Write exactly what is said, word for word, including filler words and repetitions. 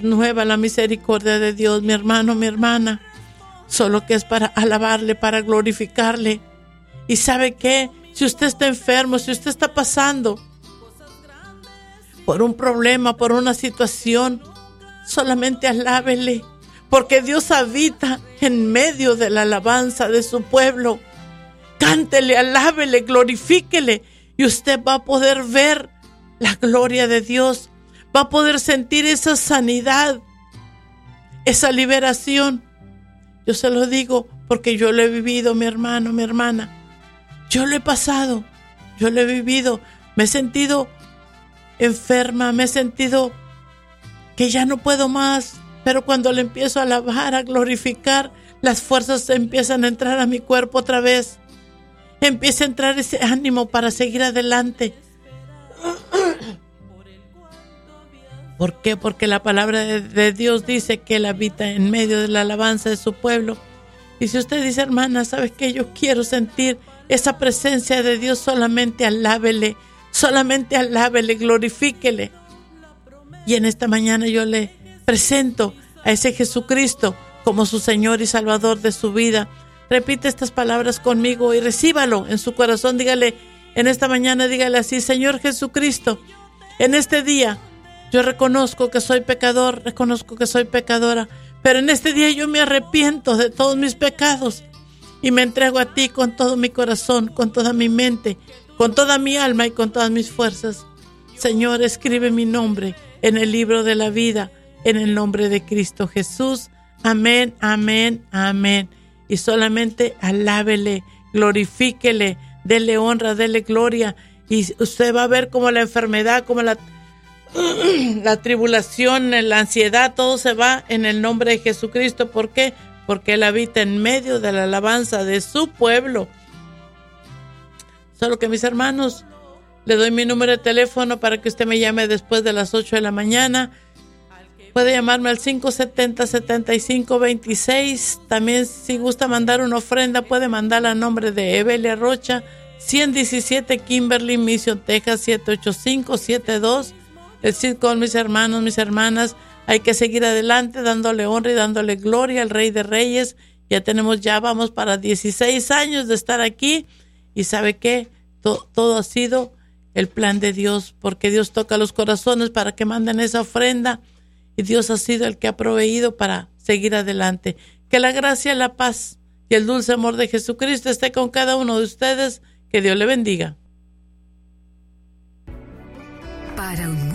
nueva la misericordia de Dios, mi hermano, mi hermana. Solo que es para alabarle, para glorificarle. ¿Y sabe qué? Si usted está enfermo, si usted está pasando por un problema, por una situación, solamente alábele, porque Dios habita en medio de la alabanza de su pueblo. Cántele, alábele, glorifíquele, y usted va a poder ver la gloria de Dios. Va a poder sentir esa sanidad, esa liberación. Yo se lo digo porque yo lo he vivido, mi hermano, mi hermana. Yo lo he pasado, yo lo he vivido. Me he sentido enferma, me he sentido que ya no puedo más. Pero cuando le empiezo a alabar, a glorificar, las fuerzas empiezan a entrar a mi cuerpo otra vez. Empieza a entrar ese ánimo para seguir adelante. ¿Por qué? Porque la palabra de, de Dios dice que Él habita en medio de la alabanza de su pueblo. Y si usted dice, hermana, ¿sabes qué? Yo quiero sentir esa presencia de Dios, solamente alábele, solamente alábele, glorifíquele. Y en esta mañana yo le presento a ese Jesucristo como su Señor y Salvador de su vida. Repite estas palabras conmigo y recíbalo en su corazón. Dígale, en esta mañana, dígale así: Señor Jesucristo, en este día yo reconozco que soy pecador, reconozco que soy pecadora, pero en este día yo me arrepiento de todos mis pecados y me entrego a ti con todo mi corazón, con toda mi mente, con toda mi alma y con todas mis fuerzas. Señor, escribe mi nombre en el libro de la vida, en el nombre de Cristo Jesús. Amén, amén, amén. Y solamente alábele, glorifíquele, dele honra, dele gloria, y usted va a ver cómo la enfermedad, como la la tribulación, la ansiedad, todo se va en el nombre de Jesucristo. ¿Por qué? Porque Él habita en medio de la alabanza de su pueblo. Solo que, mis hermanos, le doy mi número de teléfono para que usted me llame después de las ocho de la mañana. Puede llamarme al cinco setenta, setenta y cinco veintiséis. También, si gusta mandar una ofrenda, puede mandarla a nombre de Evelia Rocha, ciento diecisiete Kimberly Mission, Texas, siete ocho cinco siete dos. Decir con mis hermanos, mis hermanas, hay que seguir adelante dándole honra y dándole gloria al Rey de Reyes. Ya tenemos, ya vamos para dieciséis años de estar aquí, y ¿sabe qué? To- todo ha sido el plan de Dios, porque Dios toca los corazones para que manden esa ofrenda, y Dios ha sido el que ha proveído para seguir adelante. Que la gracia, la paz y el dulce amor de Jesucristo esté con cada uno de ustedes. Que Dios le bendiga. Para un